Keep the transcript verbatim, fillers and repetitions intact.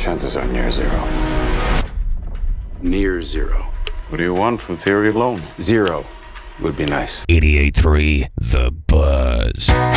chances are near zero. Near zero. What do you want from theory alone? Zero would be nice. eighty-eight point three The Buzz.